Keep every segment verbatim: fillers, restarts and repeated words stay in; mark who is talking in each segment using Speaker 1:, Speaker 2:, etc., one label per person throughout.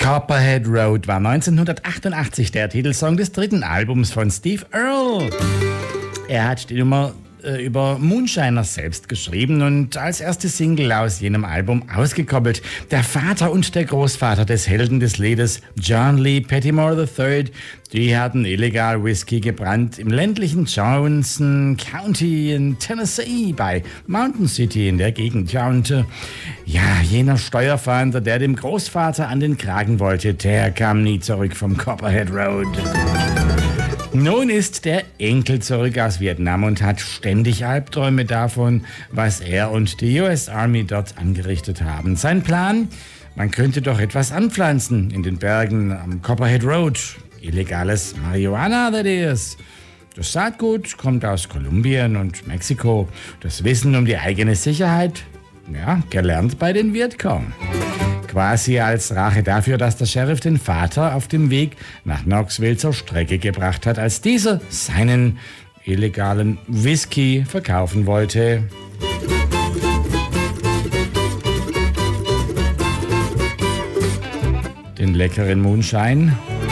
Speaker 1: Copperhead Road war neunzehnhundertachtundachtzig der Titelsong des dritten Albums von Steve Earle. Er hat die Nummer äh, über Moonshiner selbst geschrieben und als erste Single aus jenem Album ausgekoppelt. Der Vater und der Großvater des Helden des Liedes, John Lee Pettimore der Dritte, die hatten illegal Whisky gebrannt im ländlichen Johnson County in Tennessee bei Mountain City in der Gegend. Ja, und äh, ja, jener Steuerfahnder, der dem Großvater an den Kragen wollte, der kam nie zurück vom Copperhead Road. Nun ist der Enkel zurück aus Vietnam und hat ständig Albträume davon, was er und die U S Army dort angerichtet haben. Sein Plan? Man könnte doch etwas anpflanzen in den Bergen am Copperhead Road. Illegales Marihuana, that is. Das Saatgut kommt aus Kolumbien und Mexiko. Das Wissen um die eigene Sicherheit, ja, gelernt bei den Vietcong. Quasi als Rache dafür, dass der Sheriff den Vater auf dem Weg nach Knoxville zur Strecke gebracht hat, als dieser seinen illegalen Whisky verkaufen wollte. Den leckeren Moonshine.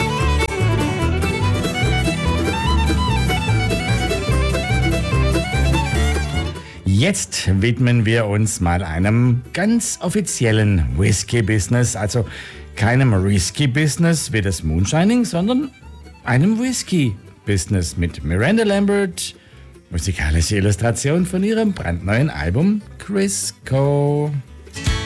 Speaker 1: Jetzt widmen wir uns mal einem ganz offiziellen Whisky-Business, also keinem Risky-Business wie das Moonshining, sondern einem Whisky-Business mit Miranda Lambert, musikalische Illustration von ihrem brandneuen Album Crisco.